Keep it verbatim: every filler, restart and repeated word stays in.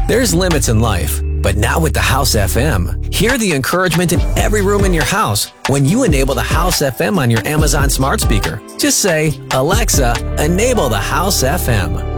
There's limits in life, but not with the House F M. Hear the encouragement in every room in your house when you enable the House F M on your Amazon smart speaker. Just say, Alexa, enable the House F M.